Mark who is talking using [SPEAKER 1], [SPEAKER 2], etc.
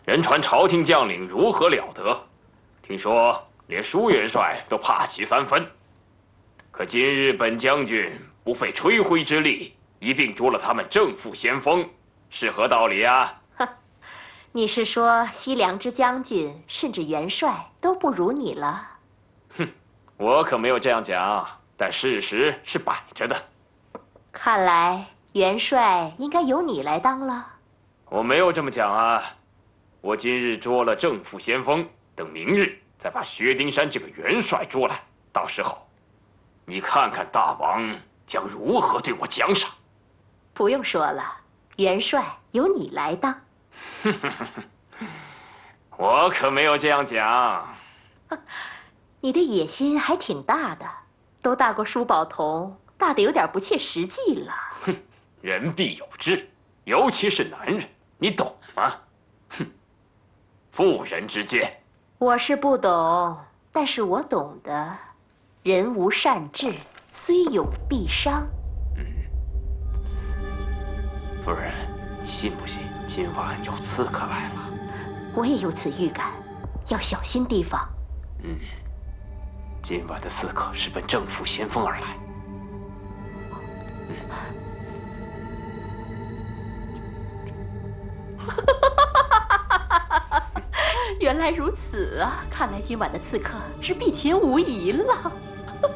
[SPEAKER 1] 人传朝廷将领如何了得，听说连舒元帅都怕其3分。可今日本将军不费吹灰之力，一并捉了他们正副先锋，是何道理啊？
[SPEAKER 2] 哼，你是说西凉之将军甚至元帅都不如你了？
[SPEAKER 1] 哼，我可没有这样讲，但事实是摆着的。
[SPEAKER 2] 看来元帅应该由你来当了。
[SPEAKER 1] 我没有这么讲啊，我今日捉了正副先锋，等明日再把薛丁山这个元帅捉来，到时候你看看大王将如何对我奖赏。
[SPEAKER 2] 不用说了，元帅由你来当。
[SPEAKER 1] 我可没有这样讲。
[SPEAKER 2] 你的野心还挺大的，都大过舒宝同，大的有点不切实际了。
[SPEAKER 1] 哼，人必有志，尤其是男人，你懂吗？哼，妇人之见。
[SPEAKER 2] 我是不懂，但是我懂得，人无善志，虽勇必伤。
[SPEAKER 1] 夫人，你信不信今晚有刺客来了？
[SPEAKER 2] 我也有此预感，要小心提防。
[SPEAKER 1] 今晚的刺客是奔正副先锋而来。
[SPEAKER 2] 原来如此啊！看来今晚的刺客是避秦无疑了。